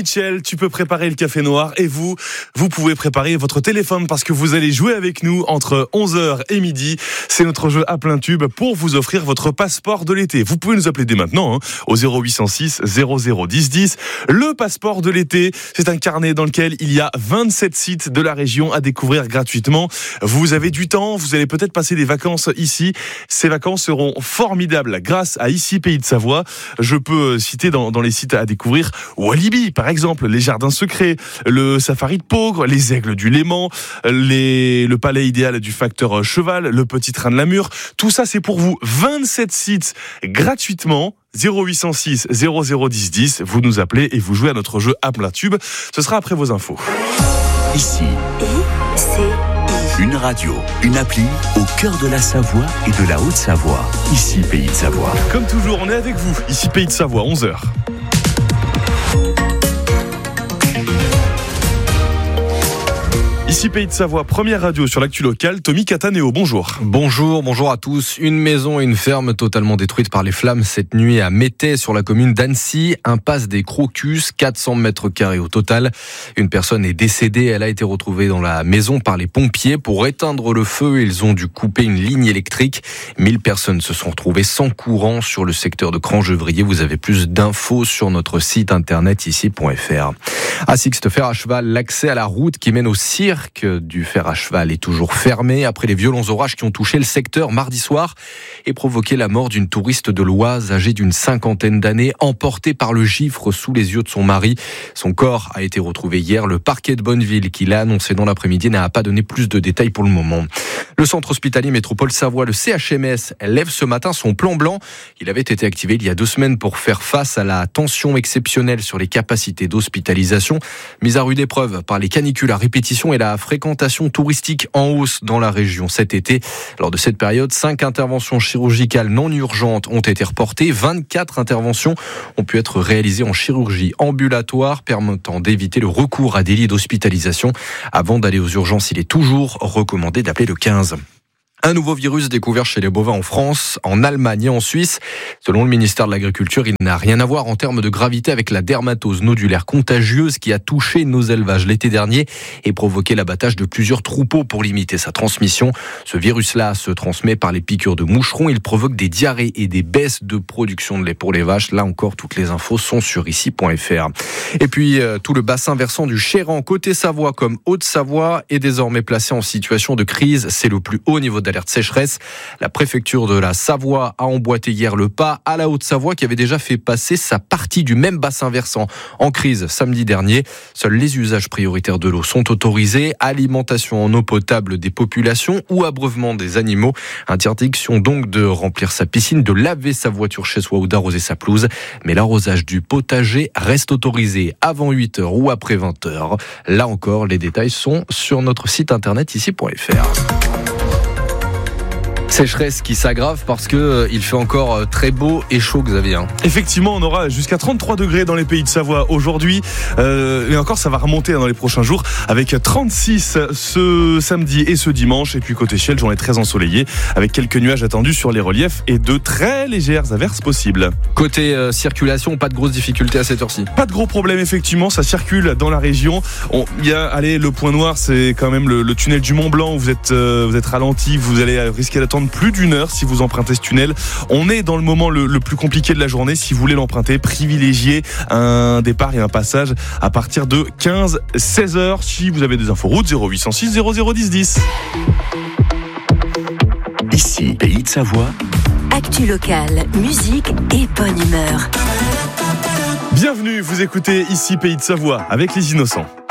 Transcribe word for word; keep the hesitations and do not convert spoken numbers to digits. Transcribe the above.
Mitchell, tu peux préparer le café noir et vous, vous pouvez préparer votre téléphone parce que vous allez jouer avec nous entre onze heures et midi. C'est notre jeu à plein tube pour vous offrir votre passeport de l'été. Vous pouvez nous appeler dès maintenant hein, au zéro huit cent six zéro zéro dix dix. Le passeport de l'été, c'est un carnet dans lequel il y a vingt-sept sites de la région à découvrir gratuitement. Vous avez du temps, vous allez peut-être passer des vacances ici. Ces vacances seront formidables grâce à Ici Pays de Savoie. Je peux citer dans, dans les sites à découvrir Walibi, par exemple, les jardins secrets, le safari de Peaugres, les aigles du Léman, les, le palais idéal du facteur cheval, le petit train de la Mure. Tout ça, c'est pour vous. vingt-sept sites gratuitement. zéro huit cent six zéro zéro dix dix. Vous nous appelez et vous jouez à notre jeu à plein tube. Ce sera après vos infos. Ici, une radio, une appli au cœur de la Savoie et de la Haute-Savoie. Ici Pays de Savoie. Comme toujours, on est avec vous. Ici Pays de Savoie, onze heures. Ici Pays de Savoie, première radio sur l'actu locale. Tommy Cataneo, bonjour. Bonjour, bonjour à tous. Une maison et une ferme totalement détruites par les flammes cette nuit à Métais, sur la commune d'Annecy. Impasse des Crocus, quatre cents mètres carrés au total. Une personne est décédée. Elle a été retrouvée dans la maison par les pompiers. Pour éteindre le feu, ils ont dû couper une ligne électrique. mille personnes se sont retrouvées sans courant sur le secteur de Crangevrier. Vous avez plus d'infos sur notre site internet ici point f r. À Sixte Fer à Cheval, l'accès à la route qui mène au cirque du fer à cheval est toujours fermé après les violents orages qui ont touché le secteur mardi soir et provoqué la mort d'une touriste de l'Oise âgée d'une cinquantaine d'années, emportée par le gifre sous les yeux de son mari. Son corps a été retrouvé hier. Le parquet de Bonneville, qui l'a annoncé dans l'après-midi, n'a pas donné plus de détails pour le moment. Le centre hospitalier Métropole Savoie, le C H M S, lève ce matin son plan blanc. Il avait été activé il y a deux semaines pour faire face à la tension exceptionnelle sur les capacités d'hospitalisation, mise à rude épreuve par les canicules à répétition et la fréquentation touristique en hausse dans la région cet été. Lors de cette période, cinq interventions chirurgicales non urgentes ont été reportées. vingt-quatre interventions ont pu être réalisées en chirurgie ambulatoire, permettant d'éviter le recours à des lits d'hospitalisation. Avant d'aller aux urgences, il est toujours recommandé d'appeler le quinze. Un nouveau virus découvert chez les bovins en France, en Allemagne et en Suisse. Selon le ministère de l'Agriculture, il n'a rien à voir en termes de gravité avec la dermatose nodulaire contagieuse qui a touché nos élevages l'été dernier et provoqué l'abattage de plusieurs troupeaux pour limiter sa transmission. Ce virus-là se transmet par les piqûres de moucherons. Il provoque des diarrhées et des baisses de production de lait pour les vaches. Là encore, toutes les infos sont sur ici point f r. Et puis, euh, tout le bassin versant du Chéran, côté Savoie comme Haute-Savoie, est désormais placé en situation de crise. C'est le plus haut niveau d'alerte sécheresse. La préfecture de la Savoie a emboîté hier le pas à la Haute-Savoie qui avait déjà fait passer sa partie du même bassin versant en crise samedi dernier. Seuls les usages prioritaires de l'eau sont autorisés. Alimentation en eau potable des populations ou abreuvement des animaux. Interdiction donc de remplir sa piscine, de laver sa voiture chez soi ou d'arroser sa pelouse. Mais l'arrosage du potager reste autorisé avant huit heures ou après vingt heures. Là encore, les détails sont sur notre site internet ici point f r. Sécheresse qui s'aggrave parce que euh, il fait encore euh, très beau et chaud, Xavier. Hein. Effectivement, on aura jusqu'à trente-trois degrés dans les Pays de Savoie aujourd'hui. Euh, et encore, ça va remonter hein, dans les prochains jours avec trente-six ce samedi et ce dimanche. Et puis côté Chiel, journée très ensoleillée avec quelques nuages attendus sur les reliefs et de très légères averses possibles. Côté euh, circulation, pas de grosses difficultés à cette heure-ci. Pas de gros problèmes, effectivement. Ça circule dans la région. Il y a, allez, le point noir, c'est quand même le, le tunnel du Mont Blanc où vous êtes, euh, vous êtes ralenti. Vous allez risquer d'attendre plus d'une heure si vous empruntez ce tunnel. On est dans le moment le, le plus compliqué de la journée. Si vous voulez l'emprunter, privilégiez un départ et un passage à partir de quinze à seize heures. Si vous avez des infos route, zéro huit cent six zéro zéro dix dix. Ici, Pays de Savoie. Actu locale, musique et bonne humeur. Bienvenue, vous écoutez Ici Pays de Savoie avec les Innocents.